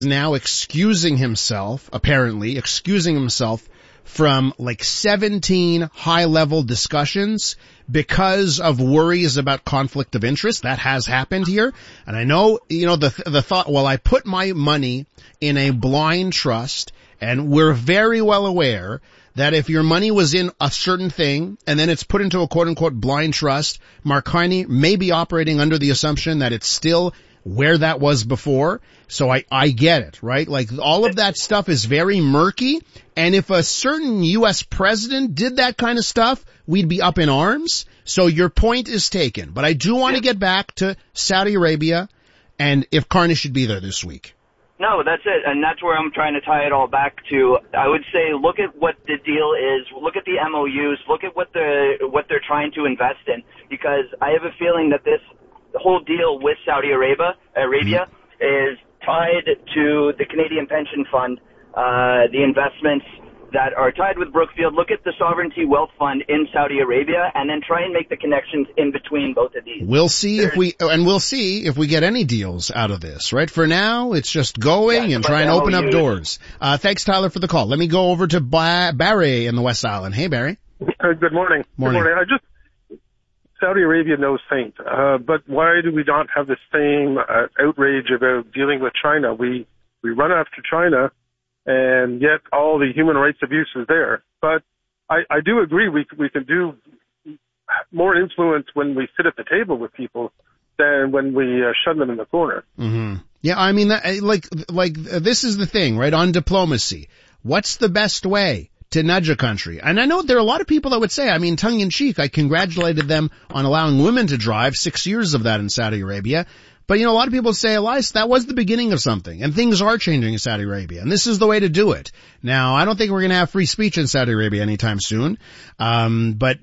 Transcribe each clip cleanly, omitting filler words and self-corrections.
now excusing himself from like 17 high-level discussions because of worries about conflict of interest. That has happened here. And I know, the thought, well, I put my money in a blind trust, and we're very well aware that if your money was in a certain thing and then it's put into a quote-unquote blind trust, Mark Carney may be operating under the assumption that it's still where that was before. So I get it, right? Like all of that stuff is very murky. And if a certain U.S. president did that kind of stuff, we'd be up in arms. So your point is taken. But I do want to get back to Saudi Arabia and if Carney should be there this week. No, that's it. And that's where I'm trying to tie it all back to. I would say look at what the deal is, look at the MOUs, look at what they're trying to invest in, because I have a feeling that this whole deal with Saudi Arabia is tied to the Canadian Pension Fund, the investments that are tied with Brookfield. Look at the Sovereignty Wealth Fund in Saudi Arabia and then try and make the connections in between both of these. We'll see if we get any deals out of this, right? For now, it's just going and try and open up doors. Thanks, Tyler, for the call. Let me go over to Barry in the West Island. Hey, Barry. Good morning. Morning. Good morning. Saudi Arabia knows Saint, but why do we not have the same outrage about dealing with China? We run after China, and yet all the human rights abuse is there. But I do agree we can do more influence when we sit at the table with people than when we shove them in the corner. Mm-hmm. Yeah, I mean, this is the thing, right? On diplomacy, what's the best way to nudge a country? And I know there are a lot of people that would say, I mean, tongue in cheek, I congratulated them on allowing women to drive, 6 years of that in Saudi Arabia. But, a lot of people say, Elias, that was the beginning of something, and things are changing in Saudi Arabia, and this is the way to do it. Now, I don't think we're going to have free speech in Saudi Arabia anytime soon. But,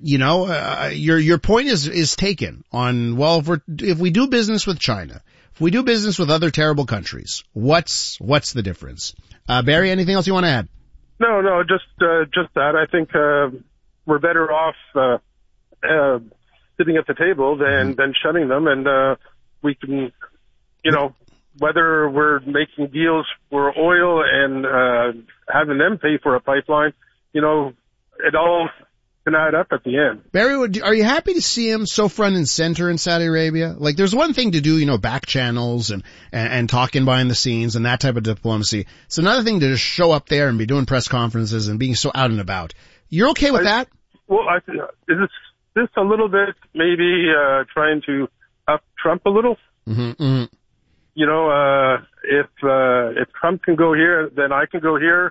your point is taken on, well, if we do business with China, if we do business with other terrible countries, what's the difference? Barry, anything else you want to add? No, just that. I think we're better off sitting at the table than shutting them, and we can, whether we're making deals for oil and having them pay for a pipeline, it all can add up at the end. Barry, are you happy to see him so front and center in Saudi Arabia? Like, there's one thing to do, back channels and talking behind the scenes and that type of diplomacy. It's another thing to just show up there and be doing press conferences and being so out and about. You're okay with that? Well, is this a little bit maybe trying to up Trump a little? Mm-hmm, mm-hmm. If Trump can go here, then I can go here.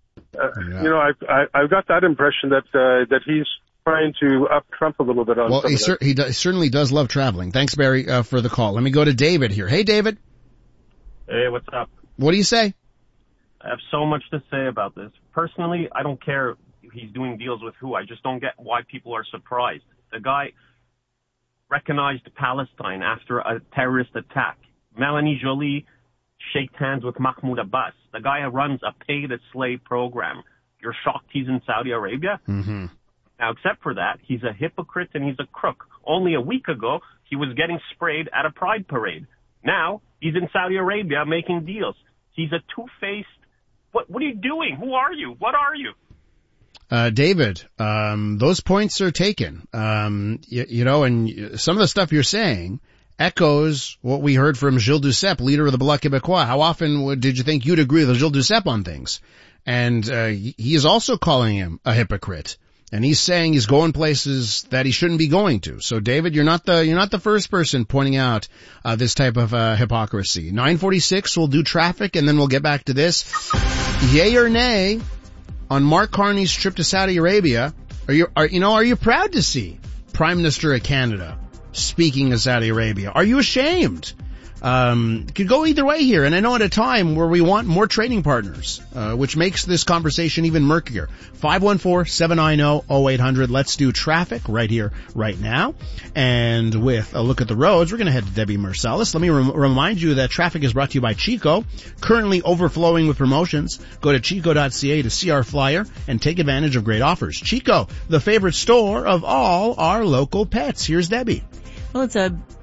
I've got that impression that he's trying to up Trump a little bit on. Well, he certainly does love traveling. Thanks, Barry, for the call. Let me go to David here. Hey, David. Hey, what's up? What do you say? I have so much to say about this. Personally, I don't care if he's doing deals with who. I just don't get why people are surprised. The guy recognized Palestine after a terrorist attack. Melanie Joly shaked hands with Mahmoud Abbas. The guy runs a pay-to-slave program. You're shocked he's in Saudi Arabia? Mm-hmm. Now, except for that, he's a hypocrite and he's a crook. Only a week ago, he was getting sprayed at a pride parade. Now, he's in Saudi Arabia making deals. He's a two-faced... What are you doing? Who are you? What are you? David, those points are taken. And some of the stuff you're saying echoes what we heard from Gilles Duceppe, leader of the Bloc Québécois. How often did you think you'd agree with Gilles Duceppe on things? And he is also calling him a hypocrite. And he's saying he's going places that he shouldn't be going to. So, David, you're not the first person pointing out this type of hypocrisy. 9:46, we'll do traffic, and then we'll get back to this. Yay or nay on Mark Carney's trip to Saudi Arabia? Are you proud to see Prime Minister of Canada speaking of Saudi Arabia? Are you ashamed? It could go either way here, and I know at a time where we want more trading partners, which makes this conversation even murkier. 514-790-0800. Let's do traffic right here, right now. And with a look at the roads, we're going to head to Debbie Marsalis. Let me remind you that traffic is brought to you by Chico, currently overflowing with promotions. Go to chico.ca to see our flyer and take advantage of great offers. Chico, the favorite store of all our local pets. Here's Debbie. Well, it's a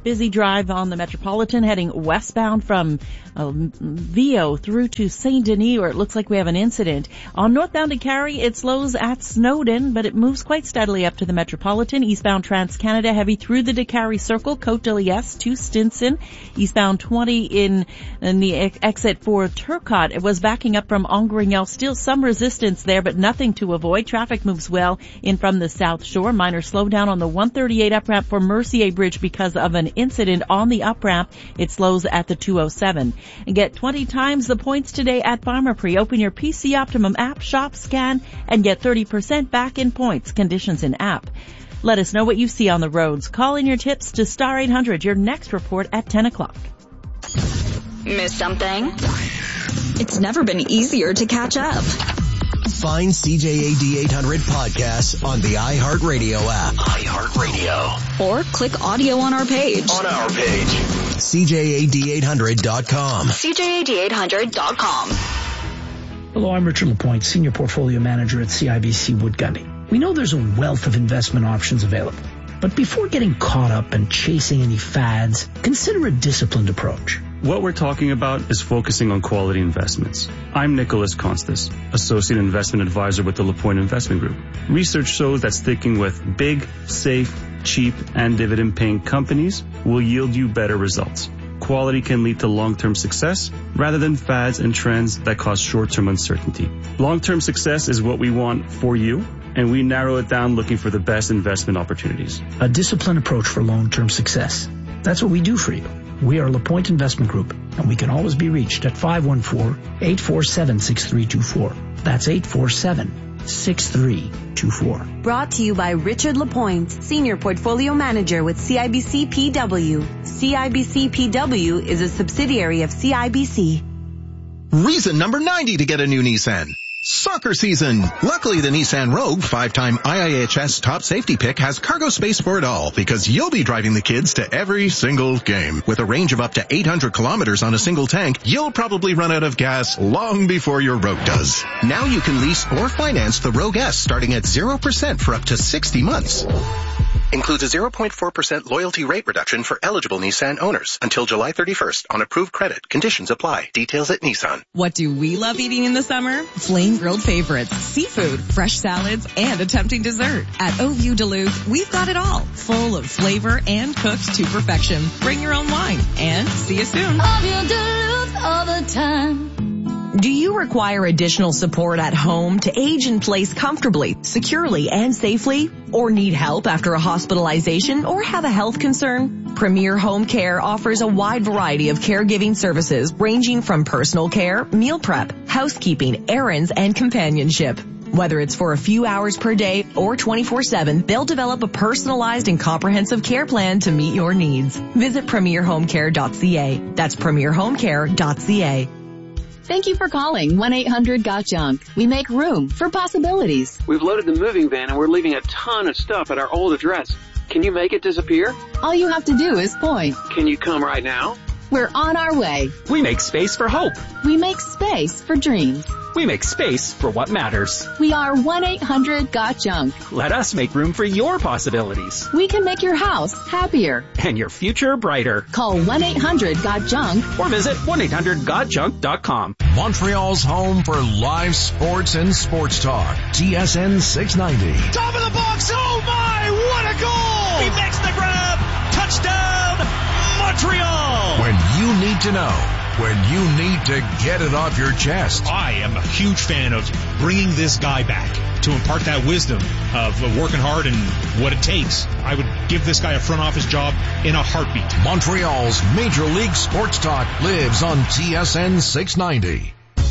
Busy drive on the Metropolitan heading westbound from Vio through to Saint Denis, where it looks like we have an incident. On northbound to Cary, it slows at Snowden, but it moves quite steadily up to the Metropolitan. Eastbound Trans-Canada heavy through the DeCary Circle, Côte de Liesse to Stinson. Eastbound 20 in the exit for Turcotte. It was backing up from Angrignel. Still some resistance there, but nothing to avoid. Traffic moves well in from the South Shore. Minor slowdown on the 138 up-ramp for Mercier Bridge because of an incident on the up-ramp. It slows at the 207. And get 20 times the points today at Pharmaprix. Open your PC Optimum app, shop, scan, and get 30% back in points. Conditions in app. Let us know what you see on the roads. Call in your tips to Star 800. Your next report at 10 o'clock. Miss something? It's never been easier to catch up. Find CJAD 800 podcasts on the iHeartRadio app. iHeartRadio. Or click audio on our page. CJAD800.com. CJAD800.com. Hello, I'm Richard Lapointe, Senior Portfolio Manager at CIBC Wood Gundy. We know there's a wealth of investment options available. But before getting caught up and chasing any fads, consider a disciplined approach. What we're talking about is focusing on quality investments. I'm Nicholas Constas, Associate Investment Advisor with the LaPointe Investment Group. Research shows that sticking with big, safe, cheap, and dividend-paying companies will yield you better results. Quality can lead to long-term success rather than fads and trends that cause short-term uncertainty. Long-term success is what we want for you, and we narrow it down looking for the best investment opportunities. A disciplined approach for long-term success. That's what we do for you. We are LaPointe Investment Group, and we can always be reached at 514-847-6324. That's 847-6324. Brought to you by Richard Lapointe, Senior Portfolio Manager with CIBC PW. CIBC PW is a subsidiary of CIBC. Reason number 90 to get a new Nissan. Soccer season. Luckily, the Nissan Rogue, 5-time IIHS top safety pick, has cargo space for it all because you'll be driving the kids to every single game. With a range of up to 800 kilometers on a single tank, you'll probably run out of gas long before your Rogue does. Now you can lease or finance the Rogue S starting at 0% for up to 60 months. Includes a 0.4% loyalty rate reduction for eligible Nissan owners until July 31st on approved credit. Conditions apply. Details at Nissan. What do we love eating in the summer? Flame grilled favorites, seafood, fresh salads, and a tempting dessert. At Au View Duluth, we've got it all. Full of flavor and cooked to perfection. Bring your own wine and see you soon. Au View Duluth all the time. Do you require additional support at home to age in place comfortably, securely, and safely? Or need help after a hospitalization or have a health concern? Premier Home Care offers a wide variety of caregiving services ranging from personal care, meal prep, housekeeping, errands, and companionship. Whether it's for a few hours per day or 24/7, they'll develop a personalized and comprehensive care plan to meet your needs. Visit premierhomecare.ca. That's premierhomecare.ca. Thank you for calling 1-800-GOT-JUNK. We make room for possibilities. We've loaded the moving van and we're leaving a ton of stuff at our old address. Can you make it disappear? All you have to do is point. Can you come right now? We're on our way. We make space for hope. We make space for dreams. We make space for what matters. We are 1-800-GOT-JUNK. Let us make room for your possibilities. We can make your house happier. And your future brighter. Call 1-800-GOT-JUNK. Or visit 1-800-GOT-JUNK.com. Montreal's home for live sports and sports talk. TSN 690. Top of the box. Oh my, what a goal! He makes the grab. Touchdown, Montreal. When you need to know. When you need to get it off your chest. I am a huge fan of bringing this guy back to impart that wisdom of working hard and what it takes. I would give this guy a front office job in a heartbeat. Montreal's Major League Sports Talk lives on TSN 690.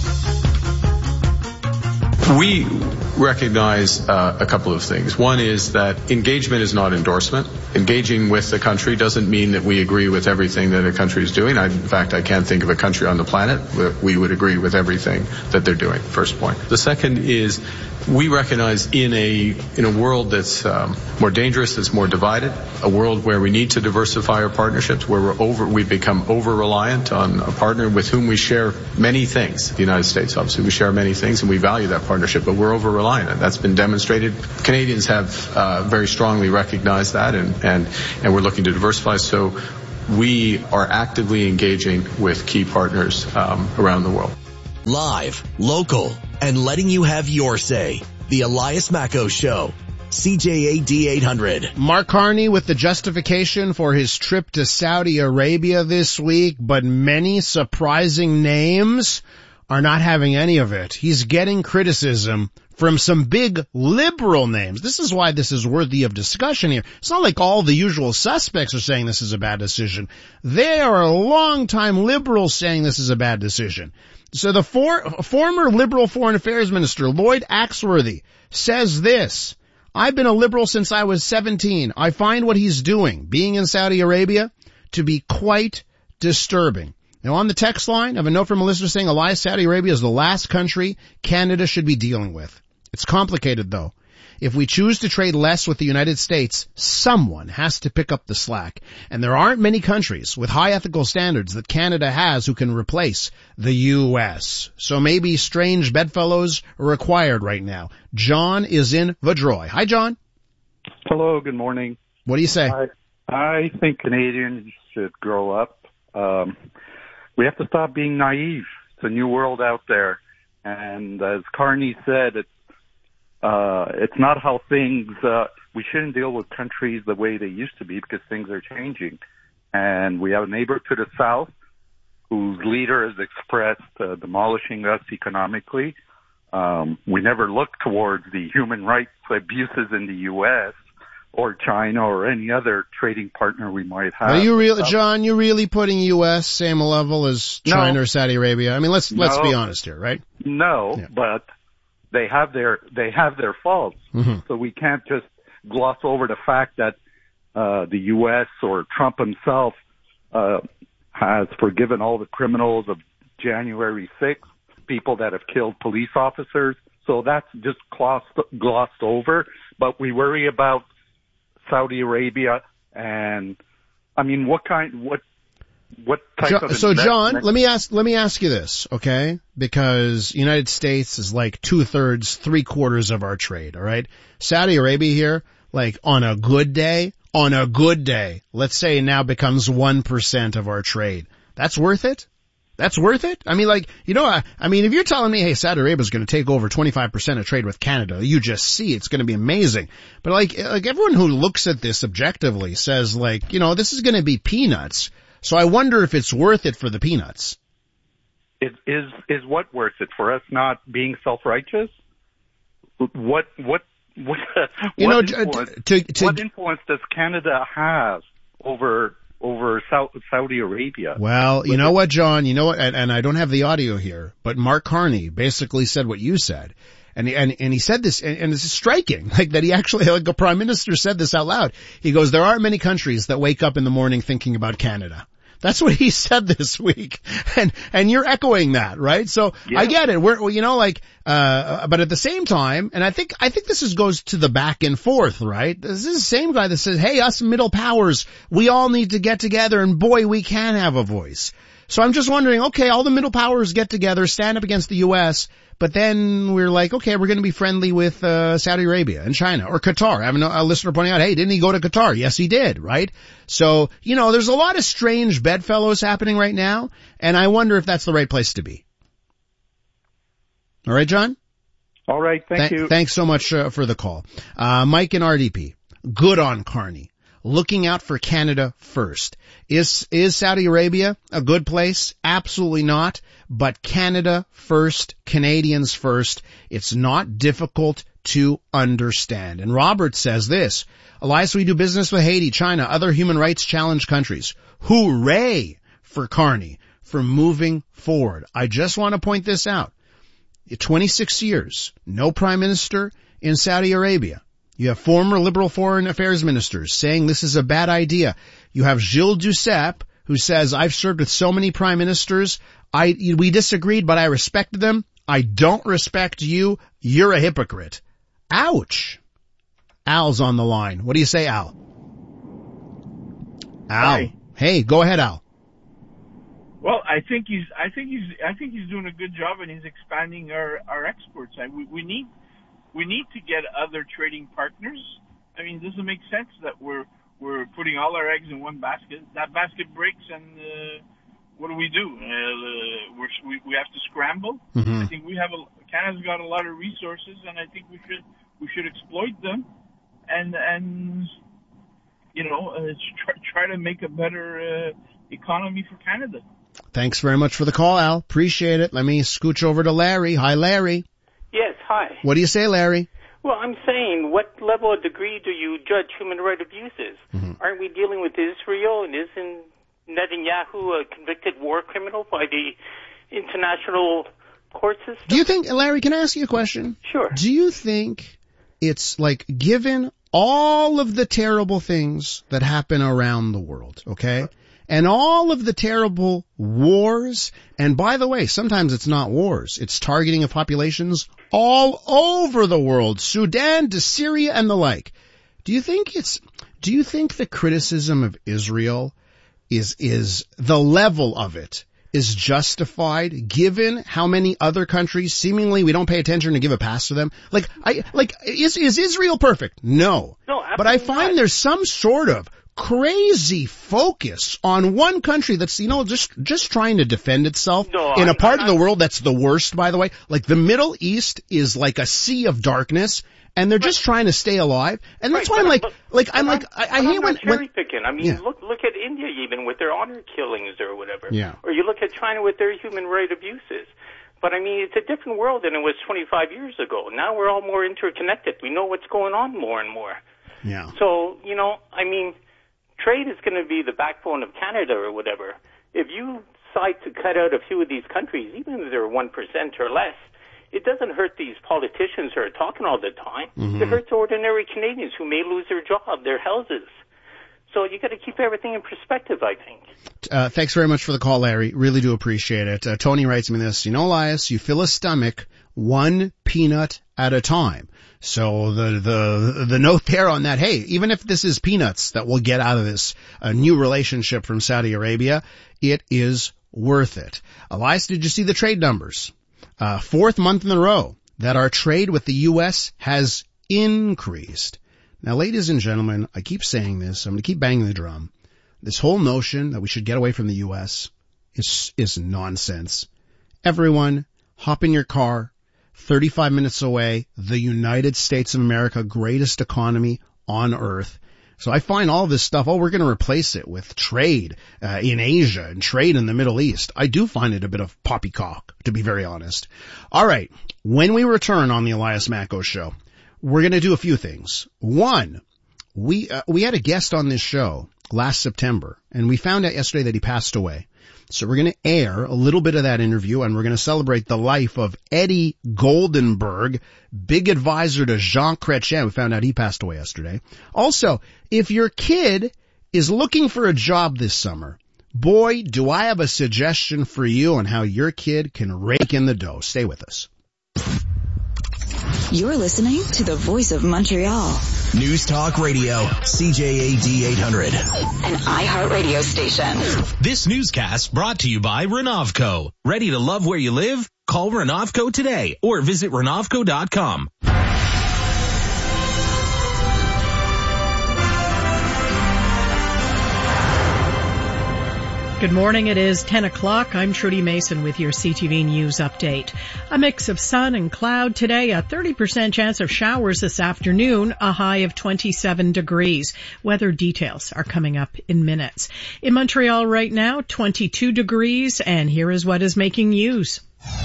We recognize a couple of things. One is that engagement is not endorsement. Engaging with the country doesn't mean that we agree with everything that a country is doing. In fact, I can't think of a country on the planet where we would agree with everything that they're doing. First point. The second is we recognize in a world that's more dangerous, that's more divided, a world where we need to diversify our partnerships, where we've become over-reliant on a partner with whom we share many things. The United States, obviously, we share many things, and we value that partnership, but we're over-reliant, and that's been demonstrated. Canadians have very strongly recognized that, and we're looking to diversify. So we are actively engaging with key partners around the world. Live, local, and letting you have your say. The Elias Macco Show. CJAD 800. Mark Carney with the justification for his trip to Saudi Arabia this week, but many surprising names are not having any of it. He's getting criticism from some big liberal names. This is why this is worthy of discussion here. It's not like all the usual suspects are saying this is a bad decision. There are long-time liberals saying this is a bad decision. So the former Liberal Foreign Affairs Minister, Lloyd Axworthy, says this: I've been a liberal since I was 17. I find what he's doing, being in Saudi Arabia, to be quite disturbing. Now on the text line, I have a note from a listener saying, Elias, Saudi Arabia is the last country Canada should be dealing with. It's complicated though. If we choose to trade less with the United States, someone has to pick up the slack. And there aren't many countries with high ethical standards that Canada has who can replace the U.S. So maybe strange bedfellows are required right now. John is in Vaudreuil. Hi, John. Hello, good morning. What do you say? I think Canadians should grow up. We have to stop being naive. It's a new world out there. And as Carney said, it's not how things, we shouldn't deal with countries the way they used to be because things are changing. And we have a neighbor to the south whose leader has expressed demolishing us economically. We never look towards the human rights abuses in the U.S. or China or any other trading partner we might have. Are you really, John, you really putting U.S. same level as China or Saudi Arabia? I mean, let's be honest here, right? No, but they have their faults. Mm-hmm. So we can't just gloss over the fact that the U.S. or Trump himself has forgiven all the criminals of January 6th, people that have killed police officers. So that's just glossed over. But we worry about Saudi Arabia and, I mean, what type of So John, let me ask you this, okay? Because United States is like 2/3, 3/4 of our trade, all right? Saudi Arabia here, like on a good day, let's say it now becomes 1% of our trade. That's worth it? That's worth it? I mean, like, you know, I mean, if you're telling me, hey, Saudi Arabia is going to take over 25% of trade with Canada, you just see it's going to be amazing. But like everyone who looks at this objectively says, like, you know, this is going to be peanuts. So I wonder if it's worth it for the peanuts. Is what worth it for us not being self-righteous? What influence does Canada have over Saudi Arabia? Well, you know what, John, you know what, and I don't have the audio here, but Mark Carney basically said what you said. And he said this, and it's striking, like that he actually, like a prime minister said this out loud. He goes, there aren't many countries that wake up in the morning thinking about Canada. That's what he said this week. And you're echoing that, right? So yeah. I get it. We're, you know, like, but at the same time, and I think this goes to the back and forth, right? This is the same guy that says, hey, us middle powers, we all need to get together and boy, we can have a voice. So I'm just wondering, okay, all the middle powers get together, stand up against the U.S., but then we're like, okay, we're going to be friendly with Saudi Arabia and China or Qatar. I have a listener pointing out, hey, didn't he go to Qatar? Yes, he did, right? So, you know, there's a lot of strange bedfellows happening right now, and I wonder if that's the right place to be. All right, John? All right, thank you. Thanks so much for the call. Mike in RDP, good on Carney. Looking out for Canada first. Is Saudi Arabia a good place? Absolutely not. But Canada first, Canadians first. It's not difficult to understand. And Robert says this, Elias, we do business with Haiti, China, other human rights challenged countries. Hooray for Carney for moving forward. I just want to point this out. 26 years, no prime minister in Saudi Arabia. You have former Liberal foreign affairs ministers saying this is a bad idea. You have Gilles Duceppe, who says, I've served with so many prime ministers. We disagreed, but I respected them. I don't respect you. You're a hypocrite. Ouch. Al's on the line. What do you say, Al? Al. Hi. Hey, go ahead, Al. Well, I think he's doing a good job, and he's expanding our exports. We need to get other trading partners. I mean, does it make sense that we're we're putting all our eggs in one basket. That basket breaks, and what do? We have to scramble. Mm-hmm. I think Canada's got a lot of resources, and I think we should exploit them, and try to make a better economy for Canada. Thanks very much for the call, Al. Appreciate it. Let me scooch over to Larry. Hi, Larry. Yes, hi. What do you say, Larry? Well, I'm saying, what level of degree do you judge human rights abuses? Mm-hmm. Aren't we dealing with Israel, and isn't Netanyahu a convicted war criminal by the international court system? Do you think, Larry, can I ask you a question? Sure. Do you think it's like, given all of the terrible things that happen around the world, okay? Sure. And all of the terrible wars, and by the way, sometimes it's not wars, it's targeting of populations all over the world, Sudan to Syria and the like. Do you think the criticism of Israel is the level of it is justified given how many other countries seemingly we don't pay attention and give a pass to them? Is Israel perfect? No. No, absolutely but I find not. There's some sort of crazy focus on one country that's, just trying to defend itself in a part of the world that's the worst, by the way. Like the Middle East is like a sea of darkness, and they're just trying to stay alive. And that's why I hate when cherry picking. I mean, yeah. look at India even with their honor killings or whatever. Yeah. Or you look at China with their human rights abuses. But I mean, it's a different world than it was 25 years ago. Now we're all more interconnected. We know what's going on more and more. Yeah. So, trade is going to be the backbone of Canada or whatever. If you decide to cut out a few of these countries, even if they're 1% or less, it doesn't hurt these politicians who are talking all the time. Mm-hmm. It hurts ordinary Canadians who may lose their job, their houses. So you got to keep everything in perspective, I think. Thanks very much for the call, Larry. Really do appreciate it. Tony writes me this. Elias, you fill a stomach one peanut at a time. So the note there on that, hey, even if this is peanuts that we'll get out of this new relationship from Saudi Arabia, it is worth it. Elias, did you see the trade numbers? Fourth month in a row that our trade with the U.S. has increased. Now, ladies and gentlemen, I keep saying this. I'm going to keep banging the drum. This whole notion that we should get away from the U.S. is nonsense. Everyone, hop in your car. 35 minutes away, the United States of America, greatest economy on earth. So I find all this stuff, we're going to replace it with trade in Asia and trade in the Middle East. I do find it a bit of poppycock, to be very honest. All right, when we return on the Elias Macko Show, we're going to do a few things. One, we had a guest on this show last September, and we found out yesterday that he passed away. So we're going to air a little bit of that interview, and we're going to celebrate the life of Eddie Goldenberg, big advisor to Jean Chrétien. We found out he passed away yesterday. Also, if your kid is looking for a job this summer, boy, do I have a suggestion for you on how your kid can rake in the dough. Stay with us. You're listening to the Voice of Montreal. News Talk Radio, CJAD 800. An iHeartRadio station. This newscast brought to you by Renovco. Ready to love where you live? Call Renovco today or visit Renovco.com. Good morning. It is 10 o'clock. I'm Trudy Mason with your CTV News update. A mix of sun and cloud today, a 30% chance of showers this afternoon, a high of 27 degrees. Weather details are coming up in minutes. In Montreal right now, 22 degrees, and here is what is making news.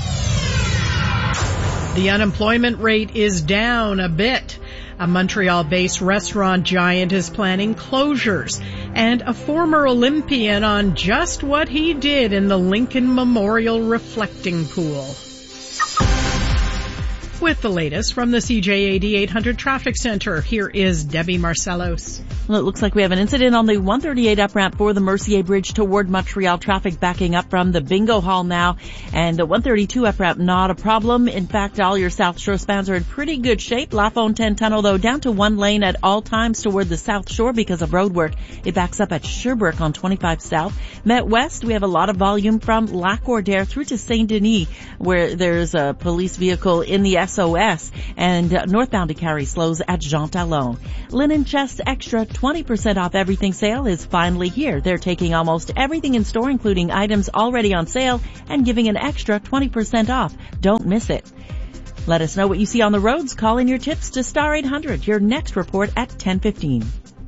The unemployment rate is down a bit. A Montreal-based restaurant giant is planning closures, and a former Olympian on just what he did in the Lincoln Memorial reflecting pool. With the latest from the CJAD 800 Traffic Center, here is Debbie Marcellos. Well, it looks like we have an incident on the 138 up ramp for the Mercier Bridge toward Montreal. Traffic backing up from the Bingo Hall now. And the 132 up ramp, not a problem. In fact, all your South Shore spans are in pretty good shape. La Fontaine Tunnel, though, down to one lane at all times toward the South Shore because of road work. It backs up at Sherbrooke on 25 South. Met West, we have a lot of volume from Lac-Ordère through to Saint-Denis, where there's a police vehicle in the SOS, and northbound to Cary slows at Jean Talon. Linen Chest Extra 20% off everything sale is finally here. They're taking almost everything in store, including items already on sale, and giving an extra 20% off. Don't miss it. Let us know what you see on the roads. Call in your tips to Star 800. Your next report at 10:15.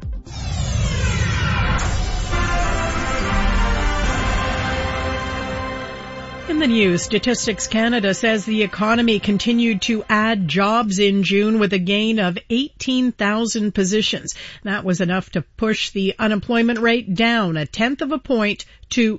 In the news, Statistics Canada says the economy continued to add jobs in June with a gain of 18,000 positions. That was enough to push the unemployment rate down 1/10 of a point to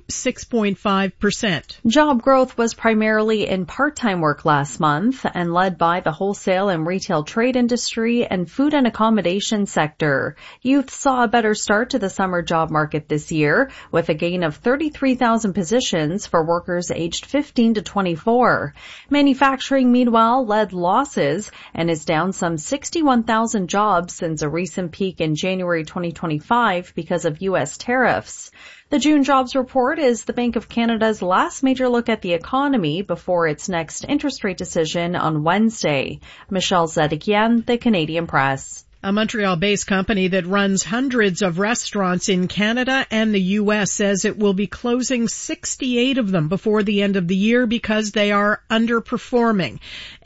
6.5%. Job growth was primarily in part-time work last month and led by the wholesale and retail trade industry and food and accommodation sector. Youth saw a better start to the summer job market this year with a gain of 33,000 positions for workers aged 15 to 24. Manufacturing, meanwhile, led losses and is down some 61,000 jobs since a recent peak in January 2025 because of U.S. tariffs. The June jobs report is the Bank of Canada's last major look at the economy before its next interest rate decision on Wednesday. Michelle Zedekian, The Canadian Press. A Montreal-based company that runs hundreds of restaurants in Canada and the U.S. says it will be closing 68 of them before the end of the year because they are underperforming.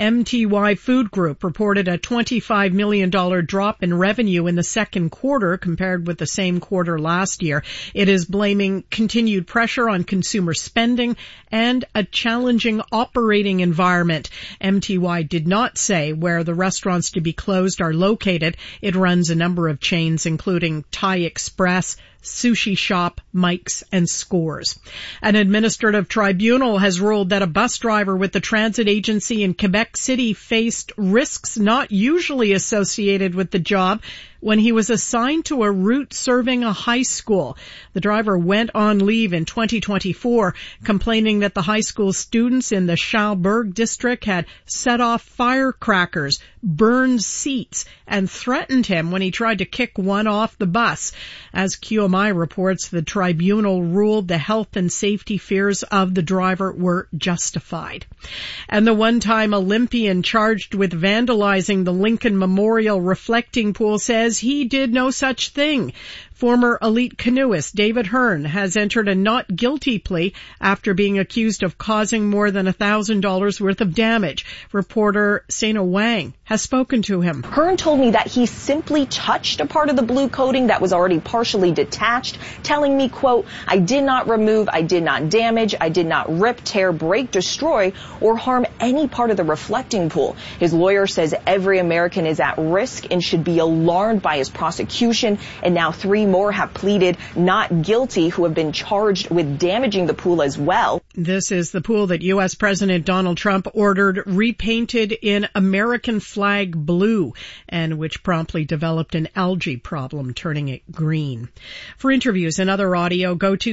MTY Food Group reported a $25 million drop in revenue in the second quarter compared with the same quarter last year. It is blaming continued pressure on consumer spending and a challenging operating environment. MTY did not say where the restaurants to be closed are located. It runs a number of chains, including Thai Express, Sushi Shop, Mike's, and Scores. An administrative tribunal has ruled that a bus driver with the transit agency in Quebec City faced risks not usually associated with the job when he was assigned to a route serving a high school. The driver went on leave in 2024, complaining that the high school students in the Charlesbourg district had set off firecrackers, burned seats, and threatened him when he tried to kick one off the bus. As QMI reports, the tribunal ruled the health and safety fears of the driver were justified. And the one-time Olympian charged with vandalizing the Lincoln Memorial reflecting pool says he did no such thing. Former elite canoeist David Hearn has entered a not guilty plea after being accused of causing more than $1,000 worth of damage. Reporter Sena Wang has spoken to him. Hearn told me that he simply touched a part of the blue coating that was already partially detached, telling me, quote, "I did not remove, I did not damage, I did not rip, tear, break, destroy, or harm any part of the reflecting pool." His lawyer says every American is at risk and should be alarmed by his prosecution, and now 3 more have pleaded not guilty who have been charged with damaging the pool as well. This is the pool that U.S. President Donald Trump ordered repainted in American flag blue and which promptly developed an algae problem, turning it green. For interviews and other audio, go to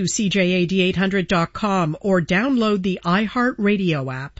CJAD800.com or download the iHeartRadio app.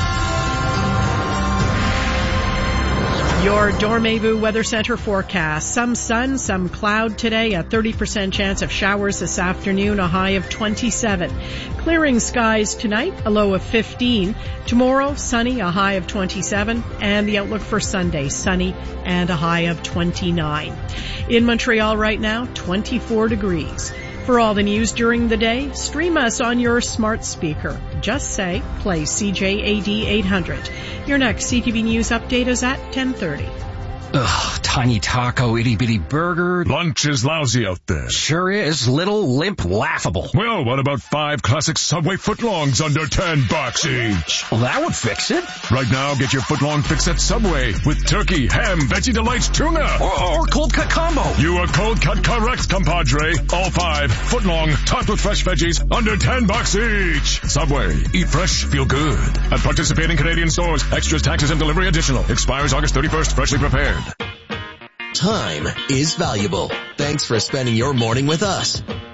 Your Dormez-vous Weather Center forecast. Some sun, some cloud today, a 30% chance of showers this afternoon, a high of 27. Clearing skies tonight, a low of 15. Tomorrow, sunny, a high of 27. And the outlook for Sunday, sunny and a high of 29. In Montreal right now, 24 degrees. For all the news during the day, stream us on your smart speaker. Just say, play CJAD 800. Your next CTV News update is at 10:30. Ugh, tiny taco, itty-bitty burger. Lunch is lousy out there. Sure is. Little, limp, laughable. Well, what about 5 classic Subway footlongs under $10 each? Well, that would fix it. Right now, get your footlong fix at Subway with turkey, ham, Veggie Delights, tuna. Or cold cut combo. You are cold cut correct, compadre. All 5 footlong, topped with fresh veggies, under $10 each. Subway. Eat fresh, feel good. At participating Canadian stores. Extras, taxes, and delivery additional. Expires August 31st. Freshly prepared. Time is valuable. Thanks for spending your morning with us.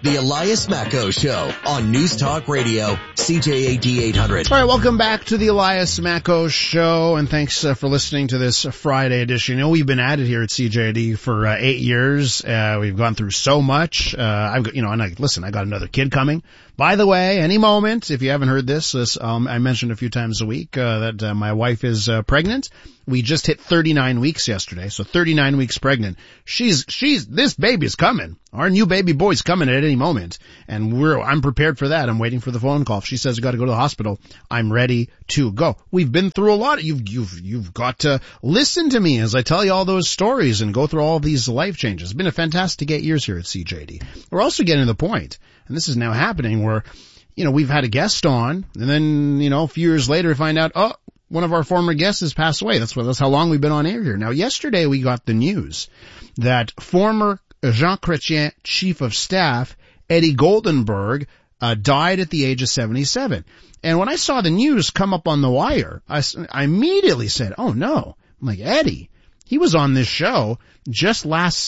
The Elias Macco Show on News Talk Radio, CJAD 800. All right, welcome back to the Elias Macco Show, and thanks for listening to this Friday edition. You know, we've been at it here at CJAD for 8 years. We've gone through so much. I got another kid coming. By the way, any moment, if you haven't heard this, I mentioned a few times a week that my wife is pregnant. We just hit 39 weeks yesterday, so 39 weeks pregnant. This baby's coming. Our new baby boy's coming at any moment, and I'm prepared for that. I'm waiting for the phone call. If she says I got to go to the hospital, I'm ready to go. We've been through a lot. You've got to listen to me as I tell you all those stories and go through all these life changes. It's been a fantastic 8 years here at CJAD. We're also getting to the point, and this is now happening, where, we've had a guest on, and then, a few years later we find out, one of our former guests has passed away. That's how long we've been on air here. Now, yesterday we got the news that former Jean Chrétien Chief of Staff, Eddie Goldenberg, died at the age of 77. And when I saw the news come up on the wire, I immediately said, oh no. I'm like, Eddie, he was on this show just last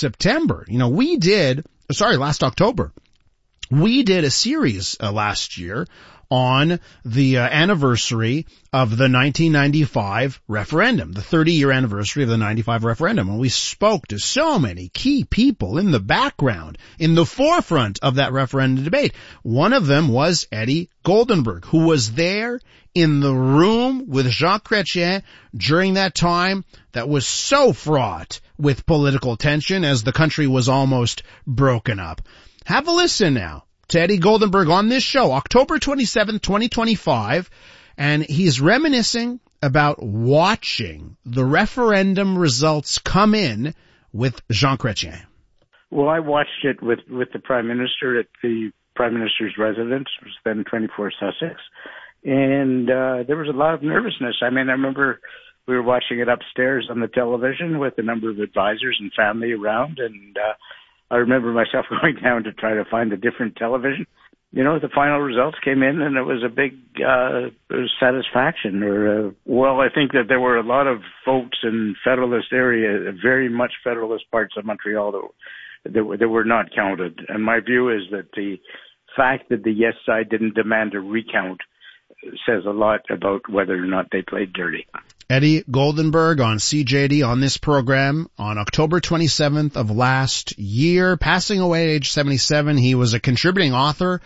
last October. We did a series last year on the anniversary of the 1995 referendum, the 30-year anniversary of the 95 referendum. And we spoke to so many key people in the background, in the forefront of that referendum debate. One of them was Eddie Goldenberg, who was there in the room with Jean Chrétien during that time that was so fraught with political tension as the country was almost broken up. Have a listen now to Eddie Goldenberg on this show, October 27th, 2025, and he's reminiscing about watching the referendum results come in with Jean Chrétien. Well, I watched it with the Prime Minister at the Prime Minister's residence, which was then 24 Sussex, and there was a lot of nervousness. I remember we were watching it upstairs on the television with a number of advisors and family around, and I remember myself going down to try to find a different television. The final results came in, and it was a big satisfaction. I think that there were a lot of folks in Federalist area, very much Federalist parts of Montreal, that were not counted. And my view is that the fact that the yes side didn't demand a recount says a lot about whether or not they played dirty. Eddie Goldenberg on CJAD on this program on October 27th of last year, passing away at age 77. He was a contributing author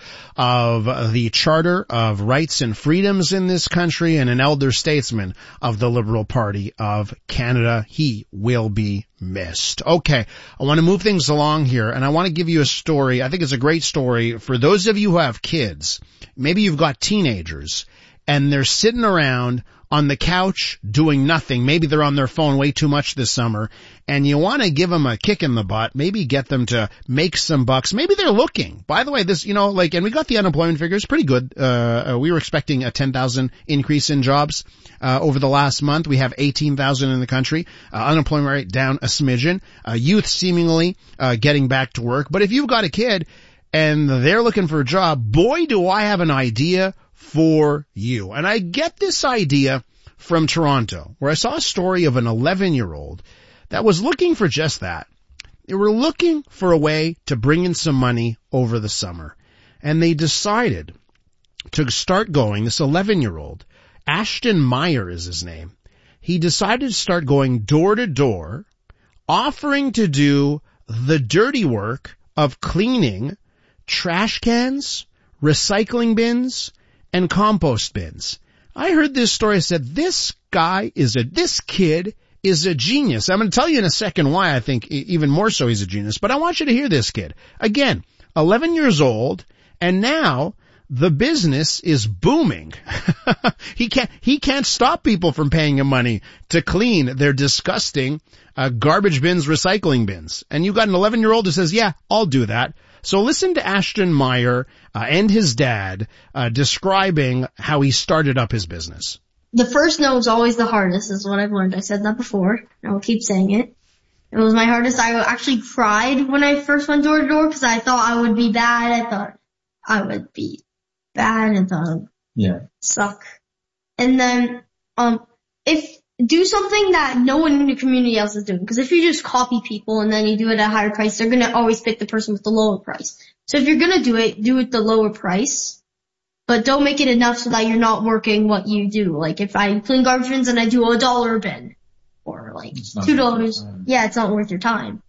of the Charter of Rights and Freedoms in this country and an elder statesman of the Liberal Party of Canada. He will be missed. Okay, I want to move things along here, and I want to give you a story. I think it's a great story for those of you who have kids. Maybe you've got teenagers, and they're sitting around on the couch doing nothing. Maybe they're on their phone way too much this summer, and you want to give them a kick in the butt, maybe get them to make some bucks. Maybe they're looking. By the way, this, and we got the unemployment figures pretty good. We were expecting a 10,000 increase in jobs over the last month. We have 18,000 in the country. Unemployment rate down a smidgen. Youth seemingly getting back to work. But if you've got a kid and they're looking for a job, boy, do I have an idea for you. And I get this idea from Toronto, where I saw a story of an 11-year-old that was looking for just that. They were looking for a way to bring in some money over the summer. And they decided to start going, this 11-year-old, Ashton Meyer is his name. He decided to start going door to door, offering to do the dirty work of cleaning trash cans, recycling bins, and compost bins. I heard this story. I said, this kid is a genius. I'm going to tell you in a second why I think even more so he's a genius, but I want you to hear this kid. Again, 11 years old, and now the business is booming. He can't stop people from paying him money to clean their disgusting garbage bins, recycling bins. And you've got an 11-year-old who says, yeah, I'll do that. So listen to Ashton Meyer and his dad describing how he started up his business. The first no is always the hardest, is what I've learned. I said that before, and I will keep saying it. It was my hardest. I actually cried when I first went door to door because I thought I would be bad. I thought I would be bad and thought I would suck. And then do something that no one in the community else is doing. Because if you just copy people and then you do it at a higher price, they're going to always pick the person with the lower price. So if you're gonna do it the lower price, but don't make it enough so that you're not working what you do. Like if I clean garbage bins and I do $1 a bin, or like $2, yeah, it's not worth your time.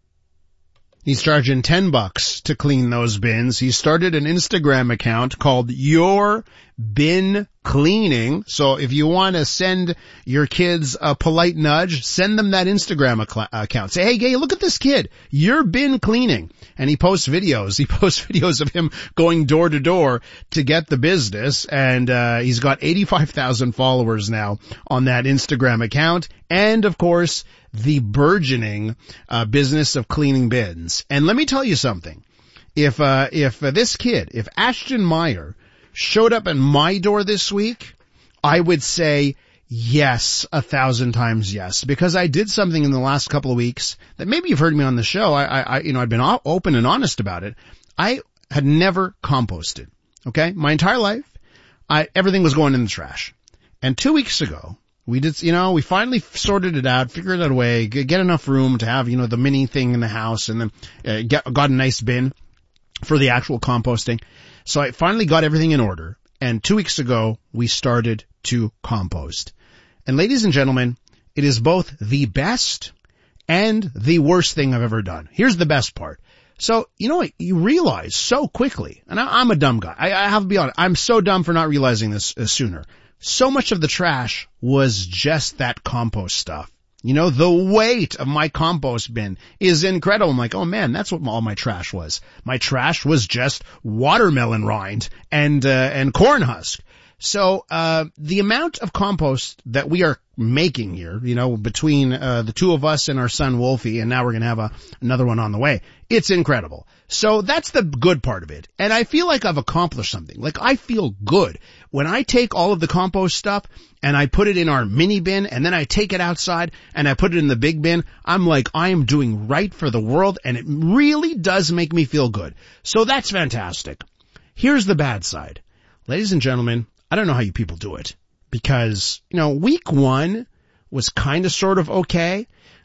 He's charging $10 to clean those bins. He started an Instagram account called Your Bin Cleaning. So if you want to send your kids a polite nudge, send them that Instagram account. Say, hey, look at this kid. Your Bin Cleaning. And he posts videos. He posts videos of him going door to door to get the business. And he's got 85,000 followers now on that Instagram account. And of course, the burgeoning business of cleaning bins. And let me tell you something. If this kid, if Ashton Meyer showed up at my door this week, I would say yes, 1,000 times yes, because I did something in the last couple of weeks that maybe you've heard me on the show. I've been open and honest about it. I had never composted. Okay. My entire life, everything was going in the trash. And 2 weeks ago, we finally sorted it out, figured out a way, get enough room to have, the mini thing in the house, and then got a nice bin for the actual composting. So I finally got everything in order. And 2 weeks ago, we started to compost. And ladies and gentlemen, it is both the best and the worst thing I've ever done. Here's the best part. So, you realize so quickly, and I'm a dumb guy. I have to be honest. I'm so dumb for not realizing this sooner. So much of the trash was just that compost stuff. The weight of my compost bin is incredible. I'm like, oh man, that's what all my trash was. My trash was just watermelon rind and corn husk. So, the amount of compost that we are making here, between, the two of us and our son Wolfie, and now we're going to have another one on the way. It's incredible. So that's the good part of it. And I feel like I've accomplished something. Like I feel good when I take all of the compost stuff and I put it in our mini bin and then I take it outside and I put it in the big bin. I'm like, I am doing right for the world, and it really does make me feel good. So that's fantastic. Here's the bad side. Ladies and gentlemen, I don't know how you people do it, because, week one was kind of sort of okay.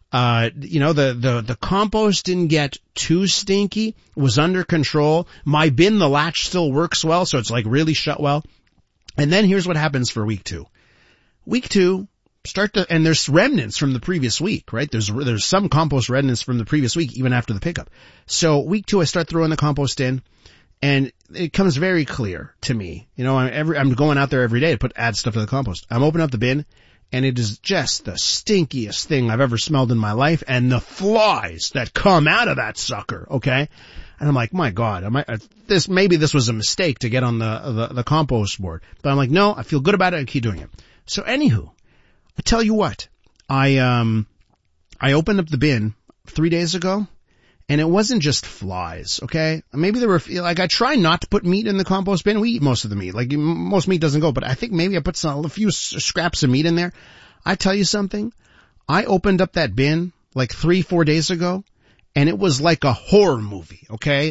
The compost didn't get too stinky, was under control. My bin, the latch still works well, so it's like really shut well. And then here's what happens for week two. Week two, and there's remnants from the previous week, right? There's some compost remnants from the previous week, even after the pickup. So week two, I start throwing the compost in. And it comes very clear to me. I'm going out there every day to add stuff to the compost. I'm opening up the bin, and it is just the stinkiest thing I've ever smelled in my life, and the flies that come out of that sucker, okay? And I'm like, my God, maybe this was a mistake to get on the compost board. But I'm like, no, I feel good about it, I keep doing it. So anywho, I tell you what, I opened up the bin 3 days ago. And it wasn't just flies, okay? Maybe there were, I try not to put meat in the compost bin. We eat most of the meat. Most meat doesn't go, but I think maybe I put a few scraps of meat in there. I tell you something. I opened up that bin 3-4 days ago, and it was like a horror movie, okay?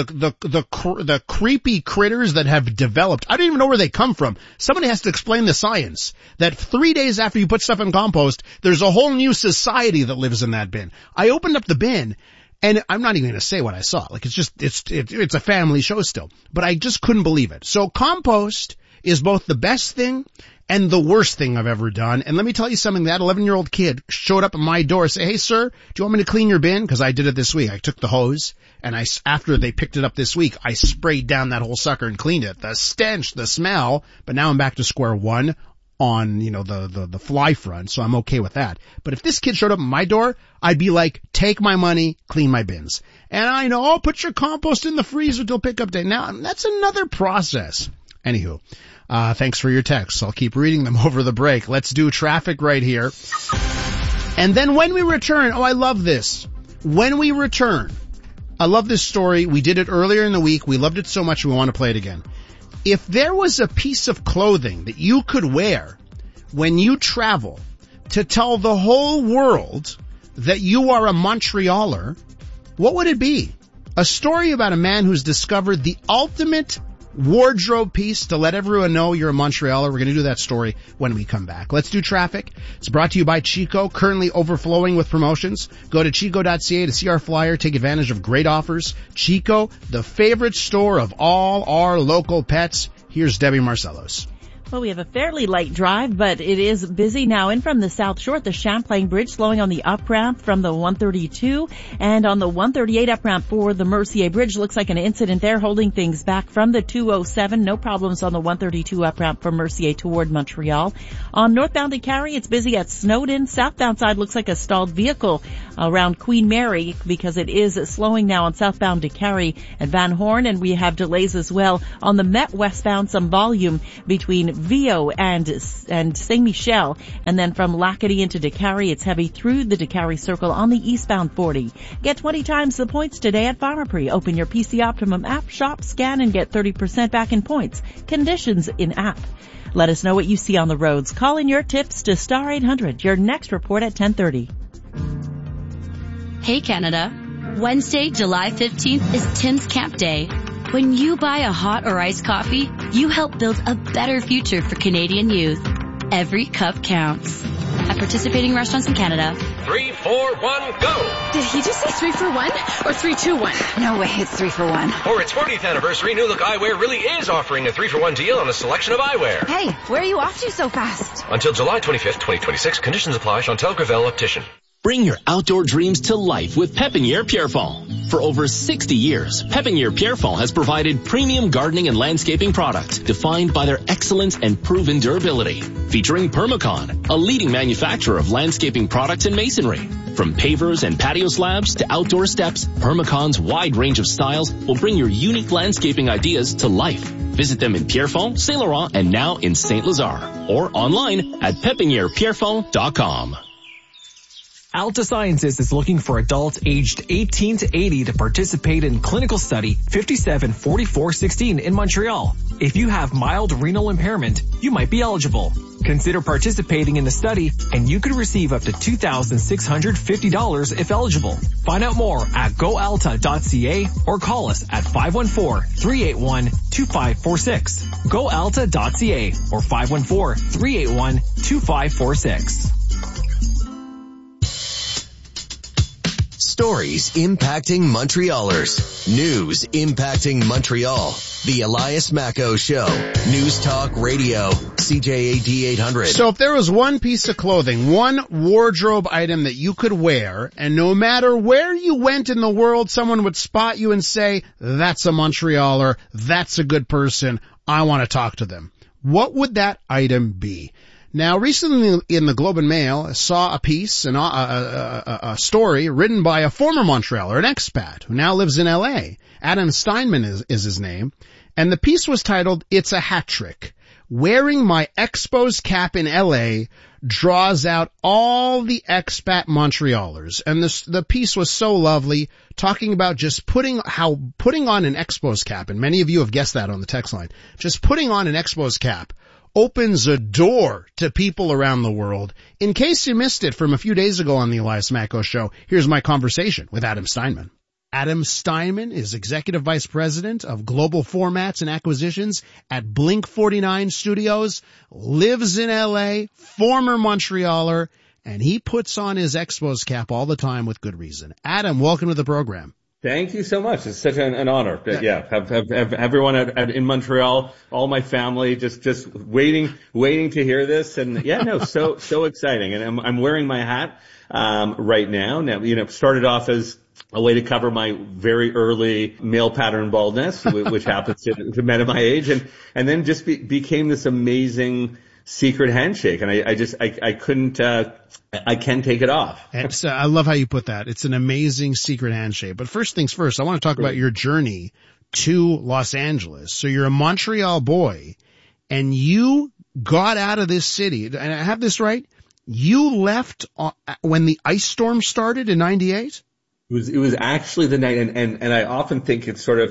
The creepy critters that have developed. I don't even know where they come from. Somebody has to explain the science that 3 days after you put stuff in compost, there's a whole new society that lives in that bin. I opened up the bin, and I'm not even going to say what I saw. It's a family show still. But I just couldn't believe it. So compost is both the best thing and the worst thing I've ever done. And let me tell you something. That 11-year-old kid showed up at my door and said, hey, sir, do you want me to clean your bin? Because I did it this week. I took the hose, and after they picked it up this week, I sprayed down that whole sucker and cleaned it. The stench, the smell. But now I'm back to square one on, the fly front, so I'm okay with that. But if this kid showed up at my door, I'd be like, take my money, clean my bins. And I know, put your compost in the freezer till pickup day. Now, that's another process. Anywho, thanks for your texts. I'll keep reading them over the break. Let's do traffic right here. And then when we return, I love this. When we return, I love this story. We did it earlier in the week. We loved it so much we want to play it again. If there was a piece of clothing that you could wear when you travel to tell the whole world that you are a Montrealer, what would it be? A story about a man who's discovered the ultimate wardrobe piece to let everyone know you're a Montrealer. We're going to do that story when we come back. Let's do traffic. It's brought to you by Chico, currently overflowing with promotions. Go to chico.ca to see our flyer. Take advantage of great offers. Chico, the favorite store of all our local pets. Here's Debbie Marcellos. Well, we have a fairly light drive, but it is busy now in from the South Shore at the Champlain Bridge, slowing on the up ramp from the 132 and on the 138 up ramp for the Mercier Bridge. Looks like an incident there holding things back from the 207. No problems on the 132 up ramp from Mercier toward Montreal. On northbound to Carrie, it's busy at Snowden. Southbound side looks like a stalled vehicle around Queen Mary because it is slowing now on southbound to Carrie at Van Horn, and we have delays as well on the Met westbound, some volume between Vio and Saint Michel, and then from Lacadie into Décarie, it's heavy through the Décarie Circle on the eastbound 40. Get 20 times the points today at Pharmaprix. Open your PC Optimum app, shop, scan, and get 30% back in points. Conditions in app. Let us know what you see on the roads. Call in your tips to Star 800. Your next report at 10:30. Hey Canada. Wednesday, July 15th is Tim's Camp Day. When you buy a hot or iced coffee, you help build a better future for Canadian youth. Every cup counts. At participating restaurants in Canada. 3, 4, 1, go! Did he just say 3 for 1 or 3, 2, 1? No way, it's 3 for 1. For its 40th anniversary, New Look Eyewear really is offering a 3-for-1 deal on a selection of eyewear. Hey, where are you off to so fast? Until July 25th, 2026. Conditions apply. Chantal Gravel Optician. Bring your outdoor dreams to life with Pépinière Pierrefonds. For over 60 years, Pépinière Pierrefonds has provided premium gardening and landscaping products defined by their excellence and proven durability. Featuring Permacon, a leading manufacturer of landscaping products and masonry. From pavers and patio slabs to outdoor steps, Permacon's wide range of styles will bring your unique landscaping ideas to life. Visit them in Pierrefonds, Saint Laurent, and now in Saint Lazare. Or online at pepinierpierrefonds.com. Alta Sciences is looking for adults aged 18 to 80 to participate in clinical study 574416 in Montreal. If you have mild renal impairment, you might be eligible. Consider participating in the study and you could receive up to $2,650 if eligible. Find out more at goalta.ca or call us at 514-381-2546. goalta.ca or 514-381-2546. Stories impacting Montrealers. News impacting Montreal. The Elias Macco Show. News Talk Radio. CJAD 800. So if there was one piece of clothing, one wardrobe item that you could wear, and no matter where you went in the world, someone would spot you and say, that's a Montrealer, that's a good person, I want to talk to them. What would that item be? Now, recently in the Globe and Mail, I saw a piece, a story written by a former Montrealer, an expat, who now lives in L.A. Adam Steinman is his name. And the piece was titled, It's a Hat Trick. Wearing my Expos cap in L.A. draws out all the expat Montrealers. And the piece was so lovely, talking about just putting on an Expos cap, and many of you have guessed that on the text line, just putting on an Expos cap opens a door to people around the world. In case you missed it from a few days ago on the Elias Macco Show, here's my conversation with Adam Steinman. Adam Steinman is Executive Vice President of Global Formats and Acquisitions at Blink 49 Studios, lives in L.A., former Montrealer, and he puts on his Expos cap all the time with good reason. Adam, welcome to the program. Thank you so much. It's such an honor. Have everyone in Montreal, all my family, just waiting to hear this. And so exciting. And I'm wearing my hat, right now. Now, started off as a way to cover my very early male pattern baldness, which happens to men of my age. And then just became this amazing secret handshake. And I can't take it off. I love how you put that. It's an amazing secret handshake. But first things first, I want to talk about your journey to Los Angeles. So you're a Montreal boy and you got out of this city. And I have this right? You left when the ice storm started in 98? It was actually the night, and I often think it's sort of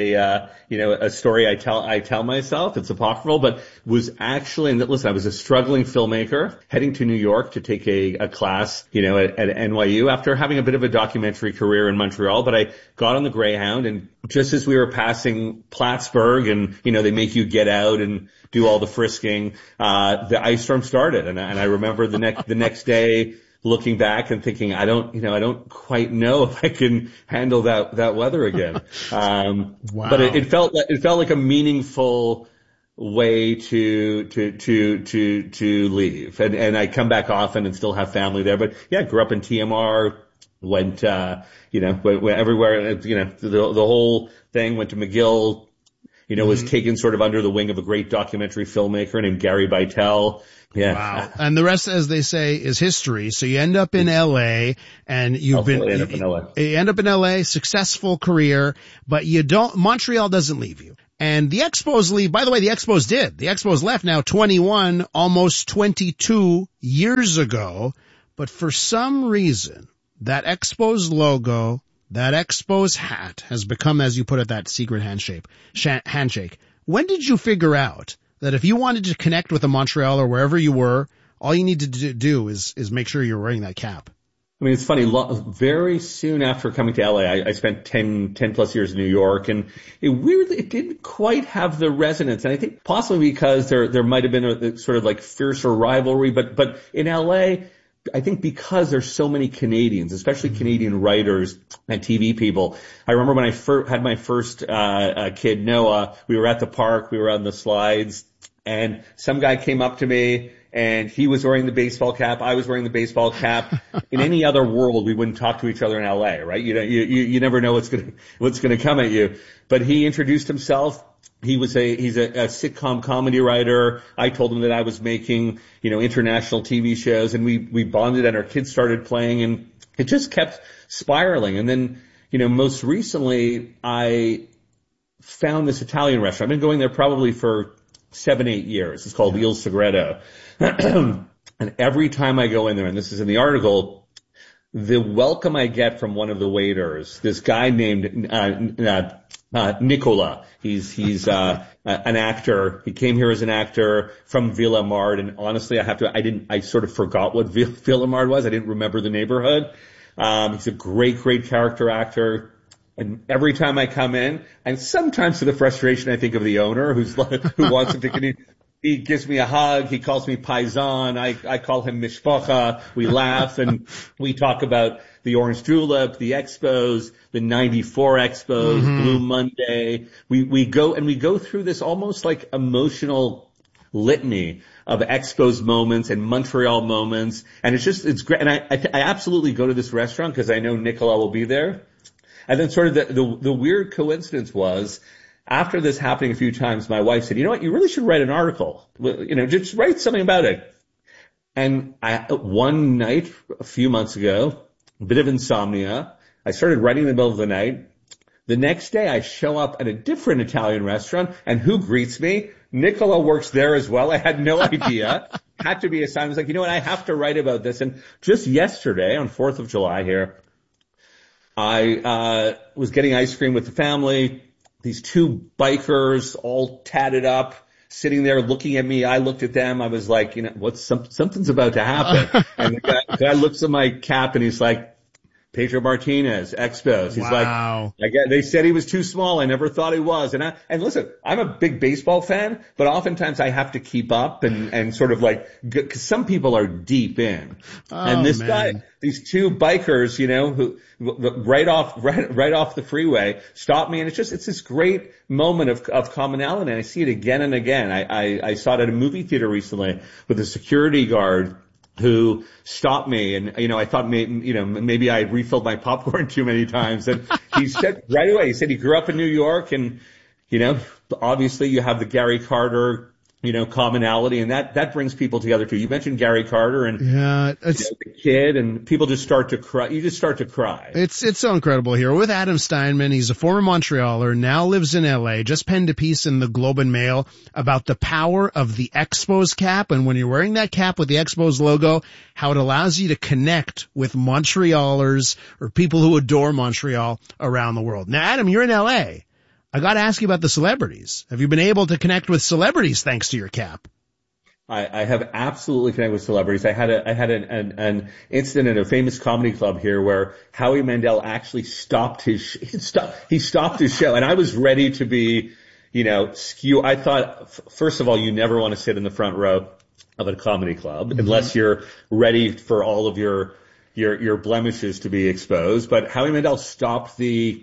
a story I tell myself. It's apocryphal, but was actually, and listen, I was a struggling filmmaker heading to New York to take a class, at NYU after having a bit of a documentary career in Montreal, but I got on the Greyhound, and just as we were passing Plattsburgh and, they make you get out and do all the frisking, the ice storm started, and I remember the next day, looking back and thinking, I don't quite know if I can handle that weather again. Wow. But it felt like a meaningful way to leave. And I come back often and still have family there. But yeah, grew up in TMR, went everywhere, the whole thing, went to McGill, was taken sort of under the wing of a great documentary filmmaker named Gary Beitel. Yeah. Wow. And the rest, as they say, is history. So you end up in LA and you end up in LA, successful career, but Montreal doesn't leave you. And the Expos leave. By the way, the Expos did. The Expos left now 21, almost 22 years ago. But for some reason, that Expos logo, that Expos hat has become, as you put it, that secret handshake. When did you figure out that if you wanted to connect with a Montreal or wherever you were, all you needed to do is make sure you're wearing that cap? I mean, it's funny. Very soon after coming to LA, I spent 10 plus years in New York, and it didn't quite have the resonance. And I think possibly because there might have been a sort of like fiercer rivalry, but in LA, I think because there's so many Canadians, especially Canadian writers and TV people. I remember when I had my first kid, Noah, we were at the park, we were on the slides, and some guy came up to me, and he was wearing the baseball cap, I was wearing the baseball cap. In any other world, we wouldn't talk to each other in LA, right? You never know what's gonna come at you. But he introduced himself. He's a sitcom comedy writer. I told him that I was making, international TV shows, and we bonded, and our kids started playing, and it just kept spiraling. And then, most recently I found this Italian restaurant. I've been going there probably for 7-8 years. It's called Il Segreto. And every time I go in there, and this is in the article, the welcome I get from one of the waiters, this guy named Nicola. He's an actor. He came here as an actor from Villa Mard, and honestly, I sort of forgot what Villa Mard was. I didn't remember the neighborhood. He's a great character actor. And every time I come in, and sometimes to the frustration, I think of the owner who wants him to. He gives me a hug. He calls me paisan. I call him mishpacha. We laugh and we talk about the Orange Julep, the Expos, the 94 Expos, Blue Monday. We go through this almost like emotional litany of Expos moments and Montreal moments. And it's great. And I absolutely go to this restaurant because I know Nicola will be there. And then sort of the weird coincidence was, after this happening a few times, my wife said, you know what, you really should write an article. Just write something about it. And one night, a few months ago, a bit of insomnia, I started writing in the middle of the night. The next day, I show up at a different Italian restaurant, and who greets me? Nicola works there as well. I had no idea. Had to be a sign. I was like, you know what, I have to write about this. And just yesterday, on 4th of July here, I was getting ice cream with the family. These two bikers all tatted up, sitting there looking at me. I looked at them. I was like, something's about to happen. And the guy looks at my cap and he's like, Pedro Martinez, Expos. He's like, they said he was too small. I never thought he was. And listen, I'm a big baseball fan, but oftentimes I have to keep up and sort of like, cause some people are deep in. And this guy, these two bikers, who right off the freeway stopped me. And it's this great moment of commonality. And I see it again and again. I saw it at a movie theater recently with a security guard who stopped me, and I thought maybe I had refilled my popcorn too many times. And he said right away, he grew up in New York, and obviously you have the Gary Carter commonality, and that brings people together too. You mentioned Gary Carter and the kid, and people just start to cry. You just start to cry. It's so incredible here with Adam Steinman. He's a former Montrealer, now lives in LA, just penned a piece in the Globe and Mail about the power of the Expos cap, and when you're wearing that cap with the Expos logo, how it allows you to connect with Montrealers or people who adore Montreal around the world. Now, Adam, you're in LA. I got to ask you about the celebrities. Have you been able to connect with celebrities thanks to your cap? I have absolutely connected with celebrities. I had an incident at a famous comedy club here where Howie Mandel actually stopped his show, and I was ready to be, skew. I thought, first of all, you never want to sit in the front row of a comedy club unless you're ready for all of your blemishes to be exposed. But Howie Mandel stopped the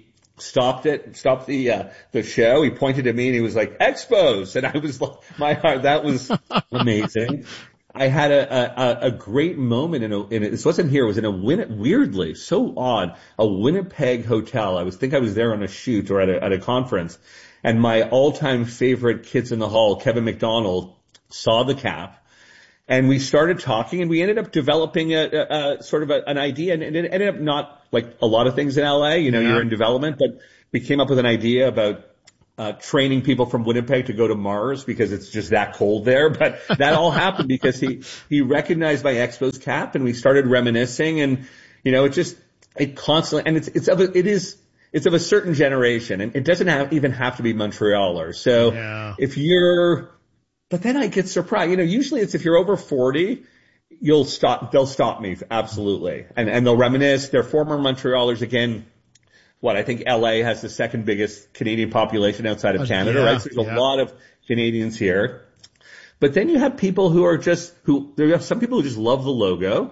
show. He pointed at me and he was like, Expos. And I was like, my heart, that was amazing. I had a great moment this wasn't here, it was in weirdly, so odd, a Winnipeg hotel. I was there on a shoot or at a conference, and my all-time favorite Kids in the Hall, Kevin McDonald, saw the cap. And we started talking, and we ended up developing an idea, and it ended up not like a lot of things in LA, you're in development, but we came up with an idea about training people from Winnipeg to go to Mars because it's just that cold there. But that all happened because he recognized my Expos cap, and we started reminiscing, and it constantly, and it's of a certain generation, and it doesn't even have to be Montrealer. So but then I get surprised. Usually it's if you're over 40, they'll stop me. Absolutely. And they'll reminisce. They're former Montrealers again. I think LA has the second biggest Canadian population outside of Canada, right? So there's a lot of Canadians here. But then you have people there are some people who just love the logo.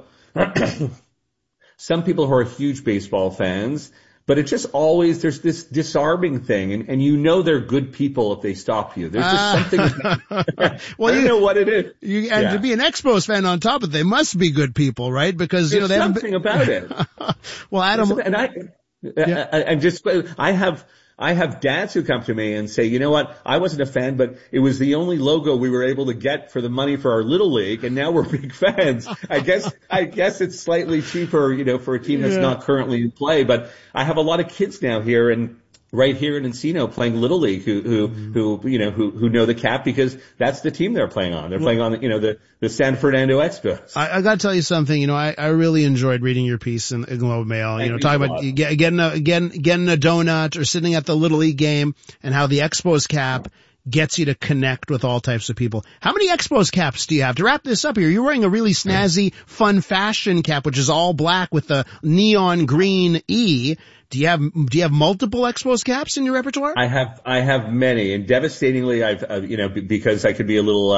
Some people who are huge baseball fans. But it's just always, there's this disarming thing, and they're good people if they stop you. There's just something, I don't know what it is. To be an Expos fan on top of it, they must be good people, right? Because, there's something about it. Well, Adam. I have dads who come to me and say, you know what, I wasn't a fan, but it was the only logo we were able to get for the money for our little league, and now we're big fans. I guess it's slightly cheaper, for a team that's not currently in play, but I have a lot of kids now here and right here in Encino playing Little League who know the cap because that's the team they're playing on. They're playing on, the San Fernando Expos. I gotta tell you something, I really enjoyed reading your piece in Globe Mail, talking about getting a donut or sitting at the Little League game and how the Expos cap gets you to connect with all types of people. How many Expos caps do you have? To wrap this up here, you're wearing a really snazzy, fun fashion cap, which is all black with the neon green E. Do you have multiple Expos caps in your repertoire? I have many, and devastatingly, because I could be a little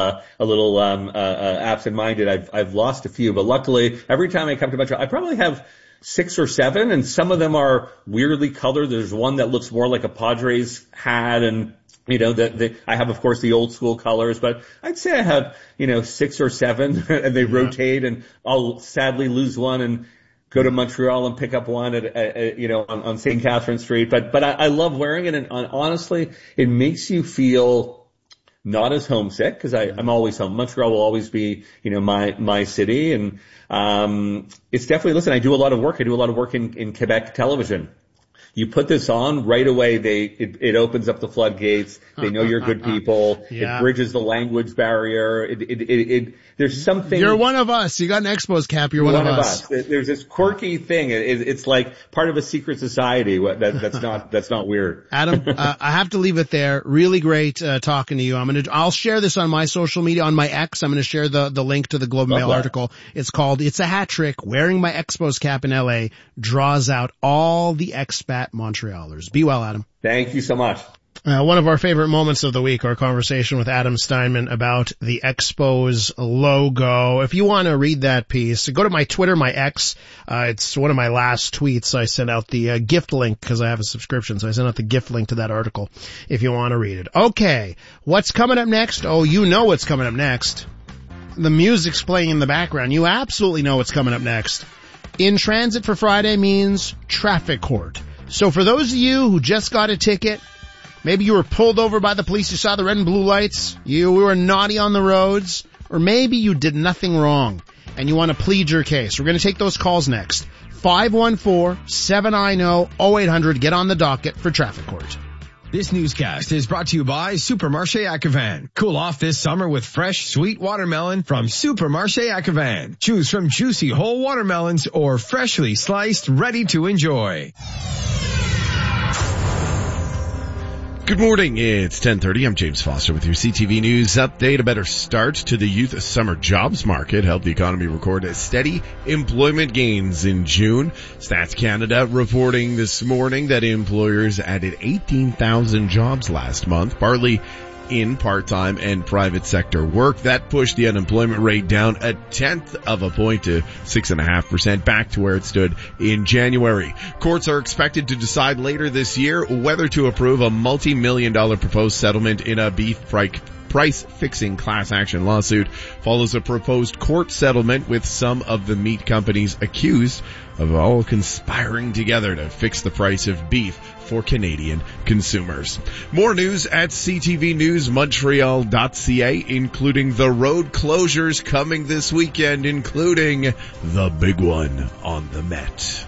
absent-minded, I've lost a few, but luckily, every time I come to Montreal, I probably have 6 or 7, and some of them are weirdly colored. There's one that looks more like a Padres hat, and I have, of course, the old school colors, but I'd say I have, 6 or 7, and they rotate, and I'll sadly lose one and go to Montreal and pick up one on St. Catherine Street. But I love wearing it, and honestly, it makes you feel not as homesick, because I'm always home. Montreal will always be, my city, and it's definitely, listen, I do a lot of work. I do a lot of work in Quebec television. You put this on right away, it opens up the floodgates. They know you're good people. It bridges the language barrier. There's something. You're one of us. You got an Expos cap. You're one of us. There's this quirky thing. It's like part of a secret society. That's not weird. Adam, I have to leave it there. Really great talking to you. I'll share this on my social media, on my X. I'm going to share the link to the Globe and Mail article. It's called "It's a Hat Trick. Wearing my Expos cap in LA draws out all the expat Montrealers." Be well, Adam. Thank you so much. One of our favorite moments of the week, our conversation with Adam Steinman about the Expos logo. If you want to read that piece, go to my Twitter, my X. It's one of my last tweets. I sent out the gift link because I have a subscription, so I sent out the gift link to that article if you want to read it. Okay, what's coming up next? Oh, you know what's coming up next. The music's playing in the background. You absolutely know what's coming up next. In Transit for Friday means traffic court. So for those of you who just got a ticket, Maybe you were pulled over by the police, you saw the red and blue lights, you were naughty on the roads, or maybe you did nothing wrong and you want to plead your case. We're going to take those calls next. 514-790-0800. Get on the docket for traffic court. This newscast is brought to you by Supermarché Acquevan. Cool off this summer with fresh, sweet watermelon from Supermarché Acquevan. Choose from juicy whole watermelons or freshly sliced, ready to enjoy. Good morning. It's 10:30. I'm James Foster with your CTV News update. A better start to the youth summer jobs market helped the economy record steady employment gains in June. Stats Canada reporting this morning that employers added 18,000 jobs last month, partly in part-time and private sector work. That pushed the unemployment rate down 0.1 of a point to 6.5%, back to where it stood in January. Courts are expected to decide later this year whether to approve a multi-million-dollar proposed settlement in a beef price-fixing class action lawsuit. Follows a proposed court settlement with some of the meat companies accused of all conspiring together to fix the price of beef for Canadian consumers. More news at ctvnewsmontreal.ca, including the road closures coming this weekend, including the big one on the Met.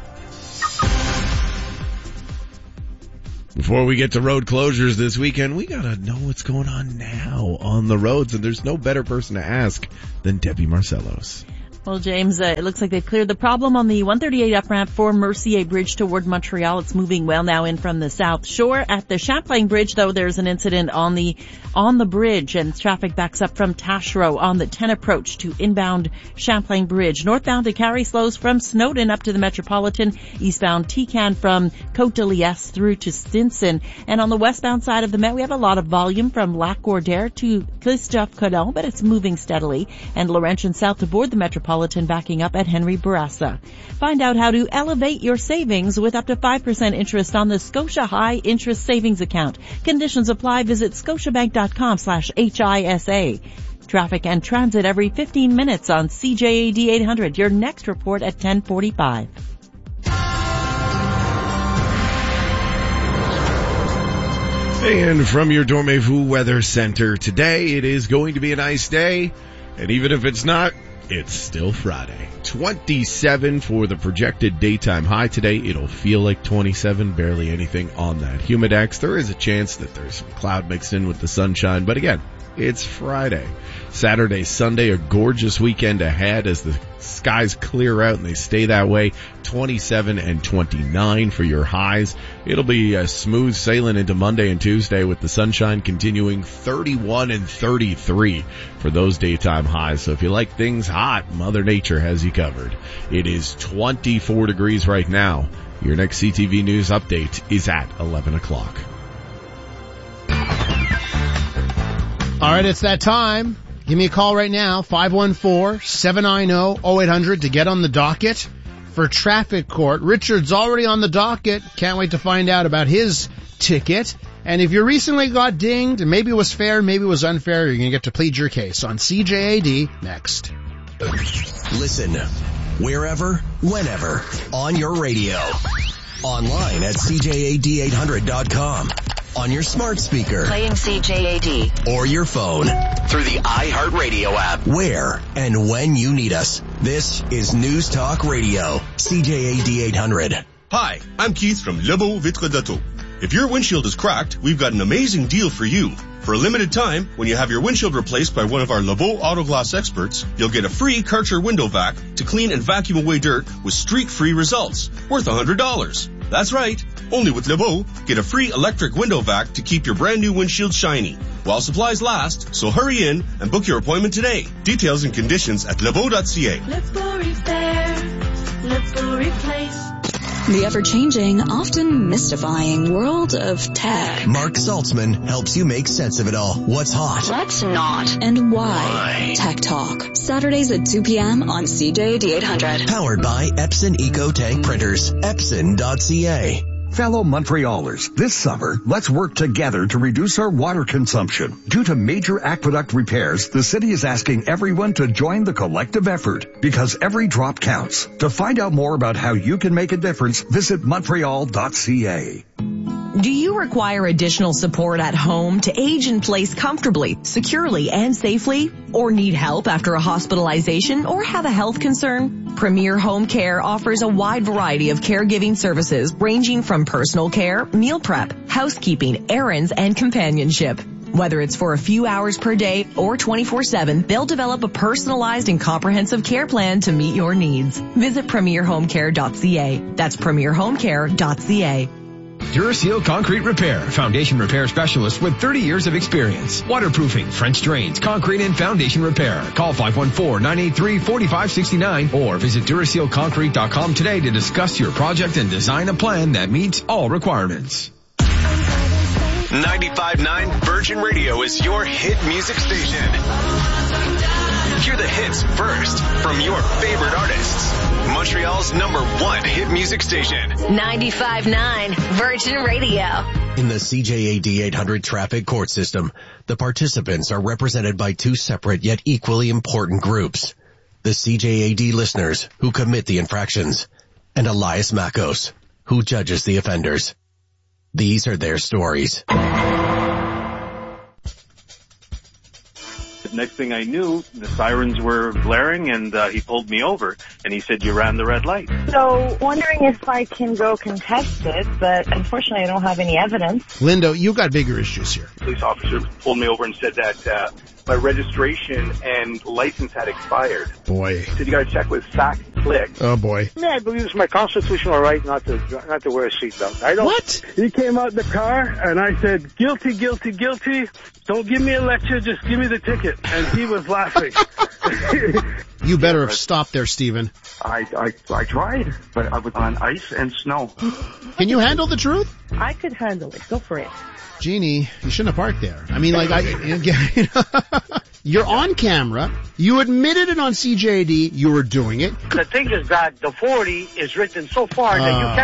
Before we get to road closures this weekend, we gotta know what's going on now on the roads, and there's no better person to ask than Debbie Marcellos. Well, James, it looks like they've cleared the problem on the 138 up-ramp for Mercier Bridge toward Montreal. It's moving well now in from the South Shore. At the Champlain Bridge, though, there's an incident on the bridge, and traffic backs up from Taschereau on the 10 approach to inbound Champlain Bridge. Northbound to Carrie slows from Snowden up to the Metropolitan. Eastbound Tican from Côte de Liesse through to Stinson. And on the westbound side of the Met, we have a lot of volume from Lac Gourdère to Christophe Colomb, but it's moving steadily. And Laurentian south to board the Metropolitan, backing up at Henry Bourassa. Find out how to elevate your savings with up to 5% interest on the Scotia High Interest Savings Account. Conditions apply. Visit scotiabank.com/HISA. Traffic and transit every 15 minutes on CJAD 800. Your next report at 10:45. And from your Dormez-vous Weather Center today, it is going to be a nice day. And even if it's not, it's still Friday. 27 for the projected daytime high today. It'll feel like 27, barely anything on that Humidex. There is a chance that there's some cloud mixed in with the sunshine, but again, it's Friday. Saturday, Sunday, a gorgeous weekend ahead as the skies clear out and they stay that way. 27 and 29 for your highs. It'll be smooth sailing into Monday and Tuesday with the sunshine continuing. 31 and 33 for those daytime highs. So if you like things hot, Mother Nature has you covered. It is 24 degrees right now. Your next CTV News update is at 11 o'clock. All right, it's that time. Give me a call right now, 514-790-0800 to get on the docket for traffic court. Richard's already on the docket. Can't wait to find out about his ticket. And if you recently got dinged, and maybe it was fair, maybe it was unfair, you're going to get to plead your case on CJAD next. Listen, wherever, whenever, on your radio. Online at CJAD800.com. On your smart speaker. Playing CJAD. Or your phone. Through the iHeartRadio app. Where and when you need us. This is News Talk Radio. CJAD 800. Hi, I'm Keith from Lebeau Vitre d'Auto. If your windshield is cracked, we've got an amazing deal for you. For a limited time, when you have your windshield replaced by one of our Lebeau Auto Glass experts, you'll get a free Karcher window vac to clean and vacuum away dirt with streak-free results, worth $100. That's right. Only with Lebeau, get a free electric window vac to keep your brand new windshield shiny while supplies last, so hurry in and book your appointment today. Details and conditions at lebeau.ca. Let's go repair. Let's go replace. The ever-changing, often mystifying world of tech. Mark Saltzman helps you make sense of it all. What's hot? What's not? And why? Tech Talk. Saturdays at 2 p.m. on CJAD 800. Powered by Epson EcoTank Printers. Epson.ca. Fellow Montrealers, this summer, let's work together to reduce our water consumption. Due to major aqueduct repairs, the city is asking everyone to join the collective effort because every drop counts. To find out more about how you can make a difference, visit Montreal.ca. Do you require additional support at home to age in place comfortably, securely, and safely? Or need help after a hospitalization or have a health concern? Premier Home Care offers a wide variety of caregiving services ranging from personal care, meal prep, housekeeping, errands, and companionship. Whether it's for a few hours per day or 24/7, they'll develop a personalized and comprehensive care plan to meet your needs. Visit premierhomecare.ca. That's premierhomecare.ca. Duraseal Concrete Repair, foundation repair specialist with 30 years of experience. Waterproofing, French drains, concrete and foundation repair. Call 514-983-4569 or visit DurasealConcrete.com today to discuss your project and design a plan that meets all requirements. 95.9 Virgin Radio is your hit music station. Hear the hits first from your favorite artists. Montreal's #1 hit music station. 95.9 Virgin Radio. In the CJAD 800 traffic court system, the participants are represented by two separate yet equally important groups. The CJAD listeners who commit the infractions and Elias Makos, who judges the offenders. These are their stories. Next thing I knew, the sirens were blaring, and he pulled me over, and he said, "You ran the red light." So, wondering if I can go contest it, but unfortunately I don't have any evidence. Lindo, you got bigger issues here. Police officer pulled me over and said that my registration and license had expired. Boy. He said, "You gotta check with SAC Click." Oh boy. Yeah, I believe it's my constitutional right not to wear a seatbelt. I don't. What? He came out the car, and I said, "Guilty, guilty, guilty. Don't give me a lecture, just give me the ticket." And he was laughing. You better have stopped there, Stephen. I tried, but I was on ice and snow. Can you handle the truth? I could handle it. Go for it. Jeannie, you shouldn't have parked there. I mean, like, you're on camera. You admitted it on CJD. You were doing it. The thing is that the 40 is written so far that you can't